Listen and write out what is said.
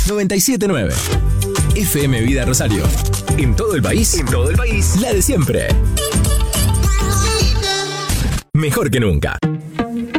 979. FM Vida Rosario. En todo el país, la de siempre. Mejor que nunca.